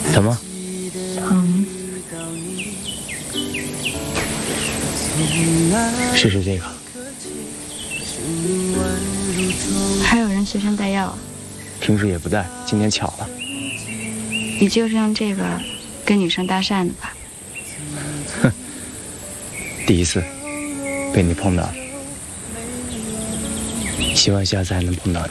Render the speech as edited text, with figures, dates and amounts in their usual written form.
疼吗？ 疼。 试试这个。 还有人随身带药啊？ 平时也不带，今天巧了。 你就是用这个跟女生搭讪的吧？ 哼，第一次被你碰到，希望下次还能碰到你。